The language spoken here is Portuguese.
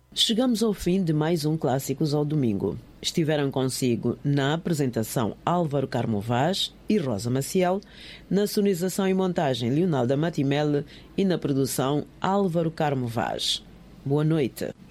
Chegamos ao fim de mais um Clássicos ao Domingo. Estiveram consigo na apresentação Álvaro Carmo Vaz e Rosa Maciel, na sonorização e montagem Leonalda Matimele e na produção Álvaro Carmo Vaz. Boa noite.